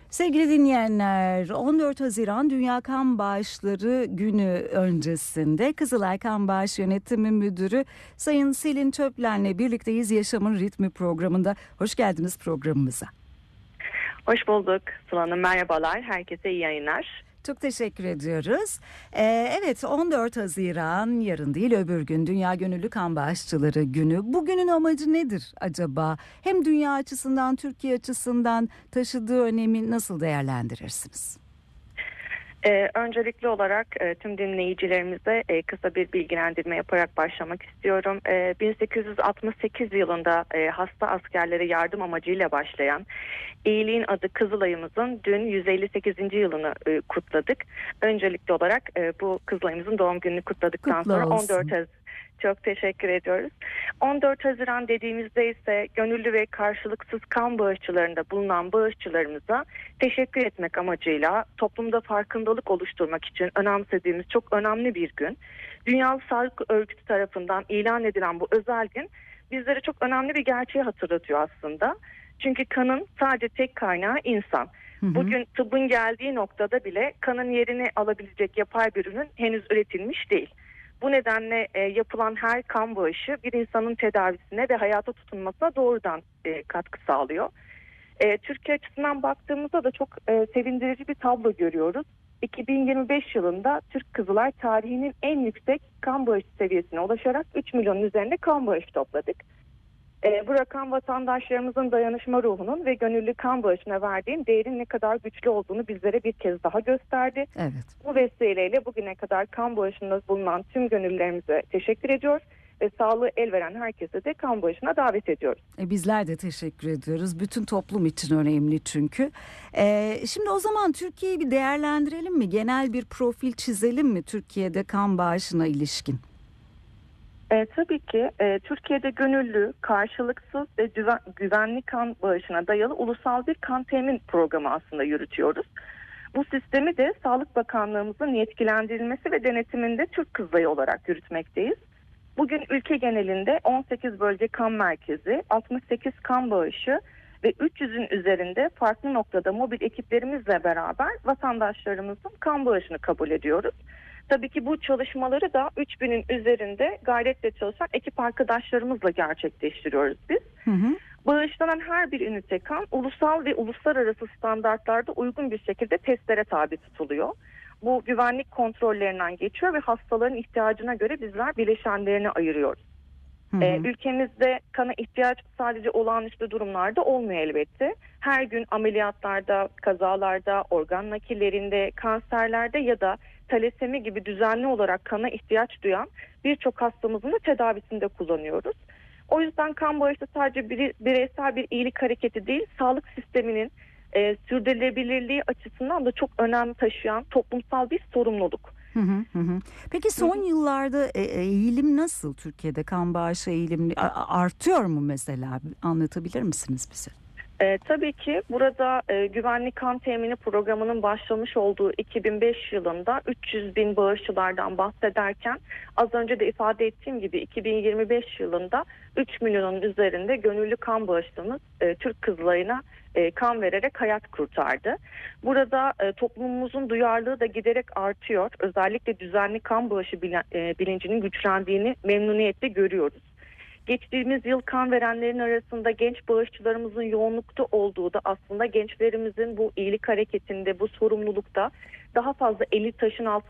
Sevgili dinleyenler, 14 Haziran Dünya Kan Bağışları Günü öncesinde Kızılay Kan Bağış Yönetimi Müdürü Sayın Selin Çöplen'le birlikteyiz Yaşamın Ritmi programında. Hoş geldiniz programımıza. Hoş bulduk Sıla Hanım, merhabalar. Herkese iyi yayınlar. Çok teşekkür ediyoruz. Evet, 14 Haziran yarın değil öbür gün Dünya Gönüllü Kan Bağışçıları Günü. Bugünün amacı nedir acaba? Hem dünya açısından, Türkiye açısından taşıdığı önemi nasıl değerlendirirsiniz? Öncelikli olarak tüm dinleyicilerimize kısa bir bilgilendirme yaparak başlamak istiyorum. 1868 yılında hasta askerlere yardım amacıyla başlayan İyiliğin adı Kızılay'ımızın dün 158. yılını kutladık. Öncelikli olarak bu Kızılay'ımızın doğum gününü kutladıktan sonra 14 Haziran. Çok teşekkür ediyoruz. 14 Haziran dediğimizde ise gönüllü ve karşılıksız kan bağışçılarında bulunan bağışçılarımıza teşekkür etmek amacıyla toplumda farkındalık oluşturmak için önemsediğimiz çok önemli bir gün. Dünya Sağlık Örgütü tarafından ilan edilen bu özel gün bizlere çok önemli bir gerçeği hatırlatıyor aslında. Çünkü kanın sadece tek kaynağı insan. Bugün tıbbın geldiği noktada bile kanın yerini alabilecek yapay bir ürün henüz üretilmiş değil. Bu nedenle yapılan her kan bağışı bir insanın tedavisine ve hayata tutunmasına doğrudan katkı sağlıyor. Türkiye açısından baktığımızda da çok sevindirici bir tablo görüyoruz. 2025 yılında Türk Kızılay tarihinin en yüksek kan bağışı seviyesine ulaşarak 3 milyonun üzerinde kan bağışı topladık. Bu rakam vatandaşlarımızın dayanışma ruhunun ve gönüllü kan bağışına verdiğim değerin ne kadar güçlü olduğunu bizlere bir kez daha gösterdi. Evet. Bu vesileyle bugüne kadar kan bağışında bulunan tüm gönüllülerimize teşekkür ediyoruz ve sağlığı el veren herkese de kan bağışına davet ediyoruz. Bizler de teşekkür ediyoruz. Bütün toplum için önemli çünkü. Şimdi o zaman Türkiye'yi bir değerlendirelim mi? Genel bir profil çizelim mi Türkiye'de kan bağışına ilişkin? Tabii ki Türkiye'de gönüllü, karşılıksız ve güvenli kan bağışına dayalı ulusal bir kan temin programı aslında yürütüyoruz. Bu sistemi de Sağlık Bakanlığımızın yetkilendirilmesi ve denetiminde Türk Kızılayı olarak yürütmekteyiz. Bugün ülke genelinde 18 bölge kan merkezi, 68 kan bağışı ve 300'ün üzerinde farklı noktada mobil ekiplerimizle beraber vatandaşlarımızın kan bağışını kabul ediyoruz. Tabii ki bu çalışmaları da 3000'in üzerinde gayretle çalışan ekip arkadaşlarımızla gerçekleştiriyoruz biz. Bağışlanan her bir ünite kan ulusal ve uluslararası standartlarda uygun bir şekilde testlere tabi tutuluyor. Bu güvenlik kontrollerinden geçiyor ve hastaların ihtiyacına göre bizler bileşenlerini ayırıyoruz. Ülkemizde kana ihtiyaç sadece olağanüstü durumlarda olmuyor elbette. Her gün ameliyatlarda, kazalarda, organ nakillerinde, kanserlerde ya da talasemi gibi düzenli olarak kana ihtiyaç duyan birçok hastamızın da tedavisinde kullanıyoruz. O yüzden kan bağışı sadece bireysel bir iyilik hareketi değil, sağlık sisteminin sürdürülebilirliği açısından da çok önem taşıyan toplumsal bir sorumluluk. Peki son yıllarda eğilim nasıl Türkiye'de kan bağışı eğilim artıyor mu mesela? Anlatabilir misiniz bize? Tabii ki burada güvenli kan temini programının başlamış olduğu 2005 yılında 300 bin bağışçılardan bahsederken az önce de ifade ettiğim gibi 2025 yılında 3 milyonun üzerinde gönüllü kan bağışçımız Türk Kızılayı'na kan vererek hayat kurtardı. Burada toplumumuzun duyarlılığı da giderek artıyor. Özellikle düzenli kan bağışı bilincinin güçlendiğini memnuniyetle görüyoruz. Geçtiğimiz yıl kan verenlerin arasında genç bağışçılarımızın yoğunlukta olduğu da aslında gençlerimizin bu iyilik hareketinde, bu sorumlulukta daha fazla eli taşın altında